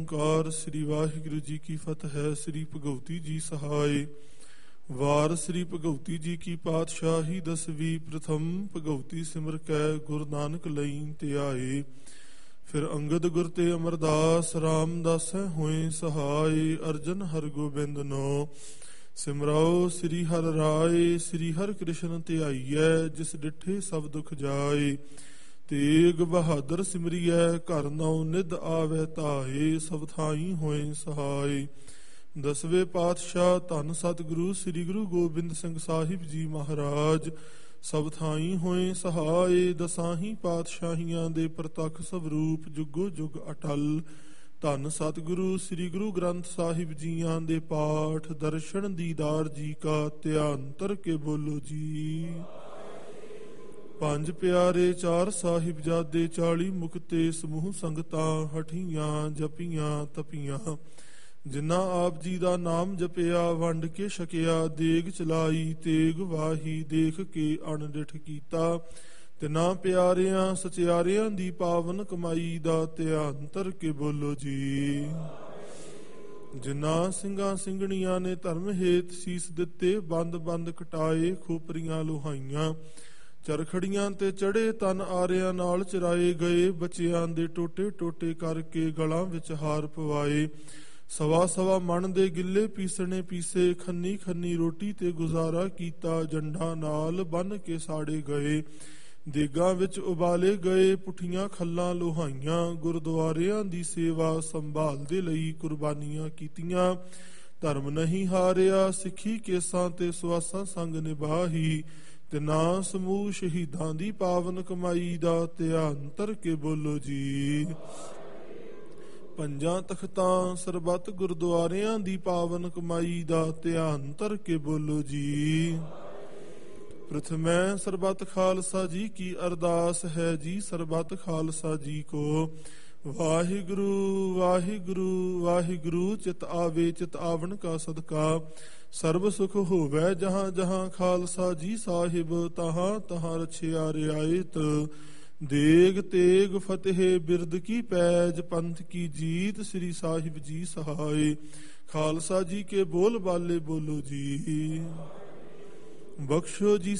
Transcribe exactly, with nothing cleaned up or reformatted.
ਓਂਕਾਰ ਸ੍ਰੀ ਵਾਹਿਗੁਰੂ ਜੀ ਕੀ ਫਤਿਹ। ਸ੍ਰੀ ਭਗਵਤੀ ਜੀ ਸਹਾਇ। ਵਾਰ ਸ੍ਰੀ ਭਗਵਤੀ ਜੀ ਕੀ ਪਾਤਸ਼ਾਹੀ ਦਸਵੀਂ। ਪ੍ਰਥਮ ਭਗਵਤੀ ਸਿਮਰ ਕੈ ਗੁਰੂ ਨਾਨਕ ਲਈ ਤੇ ਆਏ। ਫਿਰ ਅੰਗਦ ਗੁਰ ਤੇ ਅਮਰਦਾਸ ਰਾਮਦਾਸੈ ਹੋਏ ਸਹਾਇ। ਅਰਜਨ ਹਰਗੋਬਿੰਦ ਨੋ ਸਿਮਰਾਓ ਸ੍ਰੀ ਹਰਿ ਰਾਏ। ਸ੍ਰੀ ਹਰਿ ਕ੍ਰਿਸ਼ਨ ਧਿਆਈਐ ਜਿਸ ਡਿਠੇ ਸਭ ਦੁਖ ਜਾਏ। ਤੇਗ ਬਹਾਦਰ ਸਿਮਰੀਐ ਘਰ ਨਉ ਨਿਧ ਆਵੈ ਧਾਏ। ਸਭ ਥਾਈ ਹੋਏ ਸਹਾਇ। ਦਸਵੇਂ ਪਾਤਸ਼ਾਹ ਧੰਨ ਸਤਿਗੁਰੂ ਸ੍ਰੀ ਗੁਰੂ ਗੋਬਿੰਦ ਸਿੰਘ ਸਾਹਿਬ ਜੀ ਮਹਾਰਾਜ ਸਭ ਥਾਈ ਹੋਏ ਸਹਾਇ। ਦਸਾਹੀ ਪਾਤਸ਼ਾਹੀਆਂ ਦੇ ਪ੍ਰਤੱਖ ਸਵਰੂਪ ਜੁਗੋ ਜੁਗ ਅਟਲ। ਧੰਨ ਸਤਿਗੁਰੂ ਸ੍ਰੀ ਗੁਰੂ ਗ੍ਰੰਥ ਸਾਹਿਬ ਜੀਆਂ ਦੇ ਪਾਠ ਦਰਸ਼ਨ ਦੀਦਾਰ ਜੀ ਕਾ ਧਿਆਨ ਧਰ ਕੇ ਬੋਲੋ ਜੀ। ਪੰਜ ਪਿਆਰੇ ਚਾਰ ਸਾਹਿਬਜ਼ਾਦੇ ਚਾਲੀ ਮੁਕਤੇ ਸਮੂਹ ਸੰਗਤਾਂ ਹਠੀਆਂ ਜਪੀਆਂ ਤਪੀਆਂ। ਜਿਨ੍ਹਾਂ ਆਪ ਜੀ ਦਾ ਨਾਮ ਜਪਿਆ ਵੰਡ ਕੇ ਛਕਿਆ। ਦੇਗ ਚਲਾਈ ਤੇਗ ਵਾਹੀ ਦੇਖ ਕੇ ਅਣਡਿਠ ਕੀਤਾ। ਤਿਨਾਂ ਪਿਆਰਿਆਂ ਸਚਿਆਰਿਆਂ ਦੀ ਪਾਵਨ ਕਮਾਈ ਦਾ ਧਿਆਨ ਧਰ ਕੇ ਬੋਲੋ ਜੀ। ਜਿਨ੍ਹਾਂ ਸਿੰਘਾਂ ਸਿੰਘਣੀਆਂ ਨੇ ਧਰਮ ਹੇਤ ਸੀਸ ਦਿੱਤੇ ਬੰਦ ਬੰਦ ਕਟਾਏ ਖੋਪਰੀਆਂ ਲੋਹਾਈਆਂ। ਚਰਖੜੀਆਂ ਤੇ ਚੜੇ ਤਨ ਆਰਿਆਂ ਨਾਲ ਚਰਾਏ ਗਏ। ਬੱਚਿਆਂ ਦੇ ਟੋਟੇ ਟੋਟੇ ਕਰਕੇ ਗਲਾਂ ਵਿੱਚ ਹਾਰ ਪਵਾਏ। ਸਵਾ ਸਵਾ ਮਣ ਦੇ ਗਿੱਲੇ ਪੀਸਣੇ ਪੀਸੇ। ਖੰਨੀ ਖੰਨੀ ਰੋਟੀ ਤੇ ਗੁਜ਼ਾਰਾ ਕੀਤਾ। ਜੰਡਾਂ ਨਾਲ ਬੰਨ ਕੇ ਸਾੜੇ ਗਏ। ਦੇਗਾਂ ਵਿੱਚ ਉਬਾਲੇ ਗਏ ਪੁੱਠੀਆਂ ਖੱਲਾਂ ਲੋਹਾਈਆਂ। ਗੁਰਦੁਆਰਿਆਂ ਦੀ ਸੇਵਾ ਸੰਭਾਲ ਦੇ ਲਈ ਕੁਰਬਾਨੀਆਂ ਕੀਤੀਆਂ। ਧਰਮ ਨਹੀਂ ਹਾਰਿਆ ਸਿੱਖੀ ਕੇਸਾਂ ਤੇ ਸਵਾਸਾਂ ਸੰਗ ਨਿਭਾਹੀ। ਤੇ ਨਾ ਸਮੂਹ ਸ਼ਹੀਦਾਂ ਦੀ ਪਾਵਨ ਕਮਾਈ ਦਾ ਧਿਆਨ ਧਰ ਕੇ ਬੋਲੋ ਜੀ। ਪੰਜਾਂ ਤਖਤਾਂ ਸਰਬੱਤ ਗੁਰਦੁਆਰਿਆਂ ਦੀ ਪਾਵਨ ਕਮਾਈ ਦਾ ਧਿਆਨ ਧਰ ਕੇ ਬੋਲੋ ਜੀ। ਪ੍ਰਥਮੈ ਸਰਬੱਤ ਖਾਲਸਾ ਜੀ ਕੀ ਅਰਦਾਸ ਹੈ ਜੀ। ਸਰਬੱਤ ਖਾਲਸਾ ਜੀ ਕੋ ਵਾਹਿਗੁਰੂ ਵਾਹਿਗੁਰੂ ਵਾਹਿਗੁਰੂ। ਚਿਤ ਆਵੇ ਚਿਤ ਆਵਣ ਕਾ ਸਦਕਾ ਸਰਬ ਸੁਖ ਹੋਵੈ। ਜਹਾਂ ਜਹਾਂ ਖਾਲਸਾ ਜੀ ਸਾਹਿਬ ਤਹਾਂ ਤਹਾਂ ਰਛਿਆ ਰਿਆਇਤ। ਦੇਗ ਤੇਗ ਫਤਿਹ ਬਿਰਦ ਕੀ ਪੈਜ ਪੰਥ ਕੀ ਜੀਤ। ਸ੍ਰੀ ਸਾਹਿਬ ਜੀ ਸਹਾਇ। ਖਾਲਸਾ ਜੀ ਕੇ ਬੋਲ ਬਾਲੇ ਬੋਲੋ ਜੀ। ਬਖਸ਼ੋ ਜੀ